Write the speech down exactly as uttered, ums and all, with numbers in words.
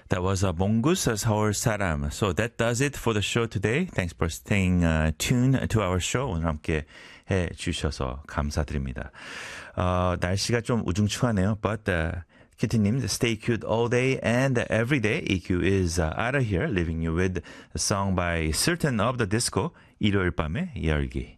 That was uh, Mongoose 서울 사람. So that does it for the show today. Thanks for staying uh, tuned to our show. 오늘 함께 해주셔서 감사드립니다. 어, 날씨가 좀 우중충하네요. But uh, 키티님, stay cute all day and every day. E Q is uh, out of here, leaving you with a song by Certain of the Disco, 일요일 밤의 열기.